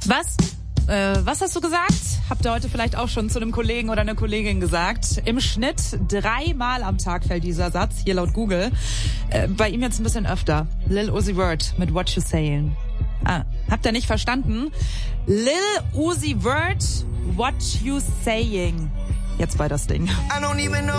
Was hast du gesagt? Habt ihr heute vielleicht auch schon zu einem Kollegen oder einer Kollegin gesagt? Im Schnitt 3-mal am Tag fällt dieser Satz, hier laut Google. Bei ihm jetzt ein bisschen öfter. Lil Uzi Vert mit What You Saying. Habt ihr nicht verstanden? Lil Uzi Vert, What You Saying. Jetzt bei das Ding.